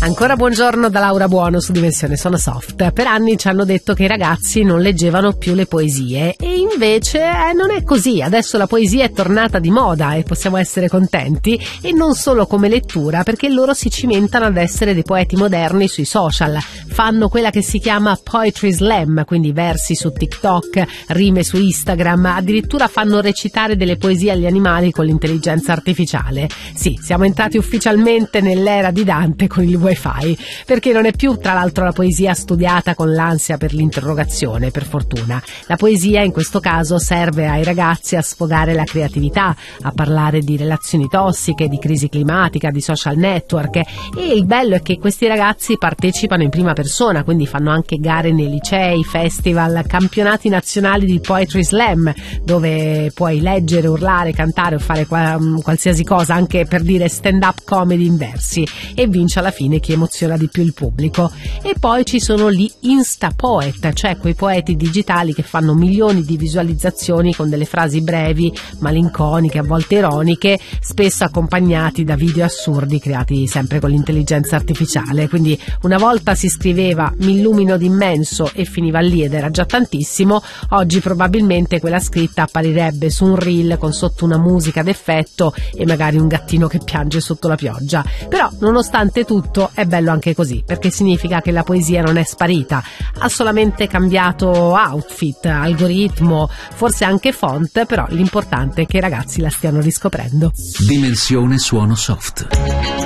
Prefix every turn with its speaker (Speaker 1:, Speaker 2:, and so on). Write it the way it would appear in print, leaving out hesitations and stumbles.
Speaker 1: Ancora buongiorno da Laura Buono su Dimensione Sono Soft. Per anni ci hanno detto che i ragazzi non leggevano più le poesie e invece non è così. Adesso la poesia è tornata di moda e possiamo essere contenti, e non solo come lettura, perché loro si cimentano ad essere dei poeti moderni sui social. Fanno quella che si chiama Poetry Slam, quindi versi su TikTok, rime su Instagram, addirittura fanno recitare delle poesie agli animali con l'intelligenza artificiale. Sì, siamo entrati ufficialmente nell'era di Dante con il Wi-Fi, perché non è più tra l'altro la poesia studiata con l'ansia per l'interrogazione, per fortuna. La poesia in questo caso serve ai ragazzi a sfogare la creatività, a parlare di relazioni tossiche, di crisi climatica, di social network, e il bello è che questi ragazzi partecipano in prima persona, quindi fanno anche gare nei licei, festival, campionati nazionali di Poetry Slam, dove puoi leggere, urlare, cantare o fare qualsiasi cosa, anche per dire stand-up comedy in versi, e vince alla fine chi emoziona di più il pubblico. E poi ci sono gli Instapoet, cioè quei poeti digitali che fanno milioni di visualizzazioni con delle frasi brevi, malinconiche, a volte ironiche, spesso accompagnati da video assurdi creati sempre con l'intelligenza artificiale. Quindi una volta si scriveva "mi illumino d'immenso" e finiva lì ed era già tantissimo. Oggi probabilmente quella scritta apparirebbe su un reel con sotto una musica d'effetto e magari un gattino che piange sotto la pioggia. Però nonostante tutto è bello anche così, perché significa che la poesia non è sparita, ha solamente cambiato outfit, algoritmo, forse anche font, però l'importante è che i ragazzi la stiano riscoprendo.
Speaker 2: Dimensione Suono Soft.